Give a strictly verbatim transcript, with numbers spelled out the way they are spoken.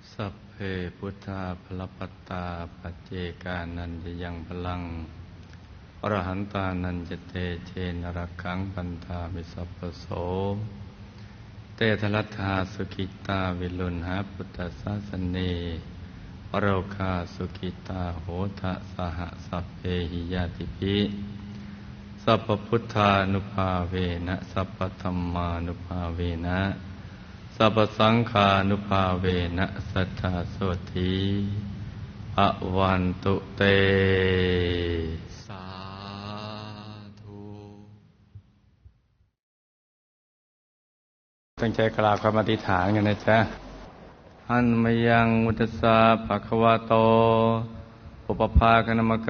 สัพเพพุทธาภลปัตตาปัจเจกานันจะยังพลังอรหันตานันจะเตเชนรักขังปันธามิสัพพโสเตทลัทธาสุขิตาวิลุณหาพุทธศาสเนอโรคาสุขิตาโหทะสหสัพเพหิยาติภิสัพพพุทธานุภาเวนะสัพพธัมมานุภาเวนะสัพพสังฆานุภาเวนะสัทธาโสธีอวันตุเตสาธุตั้งใจกราบคำอธิษฐานกันนะจ๊ะหันมายังมุตตสสะภะคะวะโตอุปภาคณมก